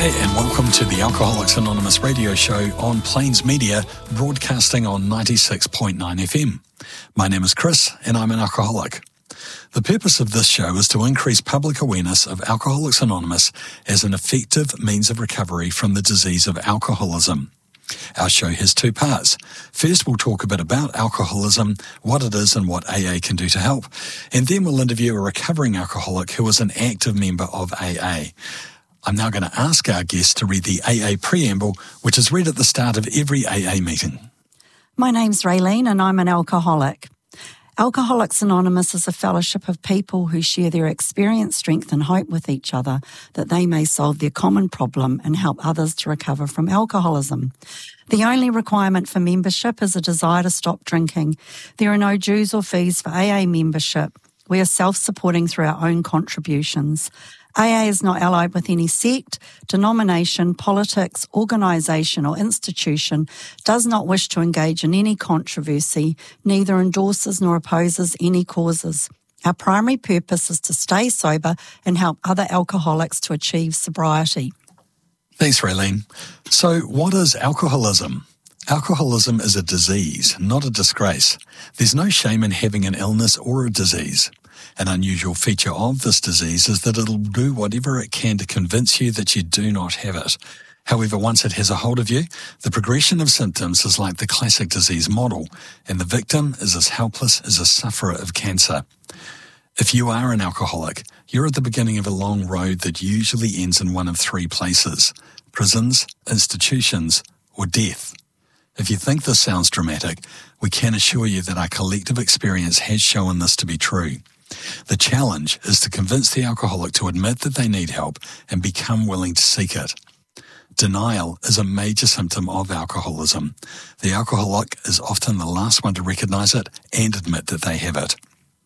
Hi, and welcome to the Alcoholics Anonymous radio show on Plains Media, broadcasting on 96.9 FM. My name is Chris, and I'm an alcoholic. The purpose of this show is to increase public awareness of Alcoholics Anonymous as an effective means of recovery from the disease of alcoholism. Our show has two parts. First, we'll talk a bit about alcoholism, what it is and what AA can do to help. And then we'll interview a recovering alcoholic who is an active member of AA. I'm now going to ask our guest to read the AA preamble, which is read at the start of every AA meeting. My name's Raylene and I'm an alcoholic. Alcoholics Anonymous is a fellowship of people who share their experience, strength and hope with each other that they may solve their common problem and help others to recover from alcoholism. The only requirement for membership is a desire to stop drinking. There are no dues or fees for AA membership. We are self-supporting through our own contributions. AA is not allied with any sect, denomination, politics, organisation or institution, does not wish to engage in any controversy, neither endorses nor opposes any causes. Our primary purpose is to stay sober and help other alcoholics to achieve sobriety. Thanks, Raylene. So what is alcoholism? Alcoholism is a disease, not a disgrace. There's no shame in having an illness or a disease. An unusual feature of this disease is that it'll do whatever it can to convince you that you do not have it. However, once it has a hold of you, the progression of symptoms is like the classic disease model, and the victim is as helpless as a sufferer of cancer. If you are an alcoholic, you're at the beginning of a long road that usually ends in one of three places: prisons, institutions, or death. If you think this sounds dramatic, we can assure you that our collective experience has shown this to be true. The challenge is to convince the alcoholic to admit that they need help and become willing to seek it. Denial is a major symptom of alcoholism. The alcoholic is often the last one to recognize it and admit that they have it.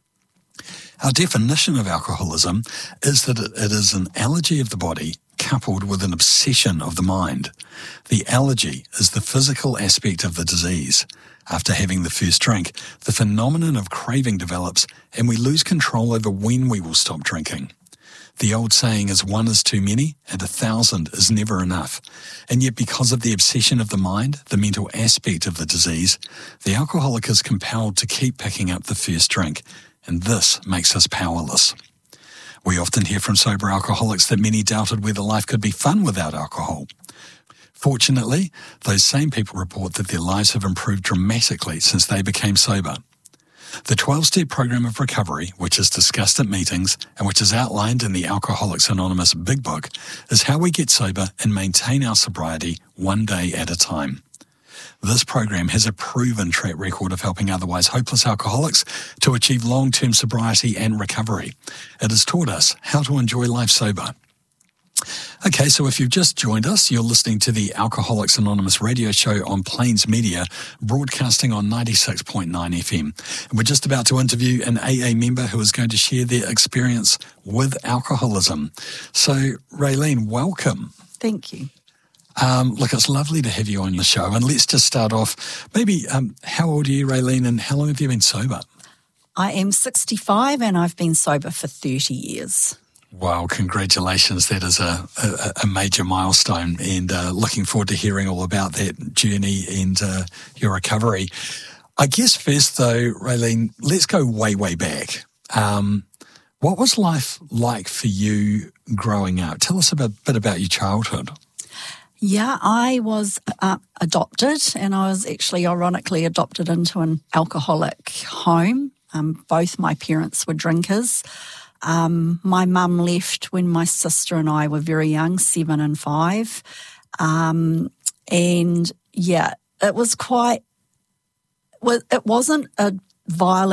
Our definition of alcoholism is that it is an allergy of the body coupled with an obsession of the mind. The allergy is the physical aspect of the disease. After having the first drink, the phenomenon of craving develops and we lose control over when we will stop drinking. The old saying is 1 is too many and 1,000 is never enough. And yet because of the obsession of the mind, the mental aspect of the disease, the alcoholic is compelled to keep picking up the first drink, and this makes us powerless. We often hear from sober alcoholics that many doubted whether life could be fun without alcohol. Fortunately, those same people report that their lives have improved dramatically since they became sober. The 12-step program of recovery, which is discussed at meetings and which is outlined in the Alcoholics Anonymous Big Book, is how we get sober and maintain our sobriety one day at a time. This program has a proven track record of helping otherwise hopeless alcoholics to achieve long-term sobriety and recovery. It has taught us how to enjoy life sober. Okay, so if you've just joined us, you're listening to the Alcoholics Anonymous radio show on Plains Media, broadcasting on 96.9 FM. And we're just about to interview an AA member who is going to share their experience with alcoholism. So, Raylene, welcome. Thank you. Look, it's lovely to have you on your show. And let's just start off, maybe, how old are you, Raylene, and how long have you been sober? I am 65 and I've been sober for 30 years. Wow, congratulations. That is a major milestone, and looking forward to hearing all about that journey and your recovery. I guess first though, Raylene, let's go way, way back. What was life like for you growing up? Tell us a bit about your childhood. Yeah, I was adopted, and I was actually ironically adopted into an alcoholic home. Both my parents were drinkers. My mum left when my sister and I were very young, 7 and 5. And yeah, it wasn't a violent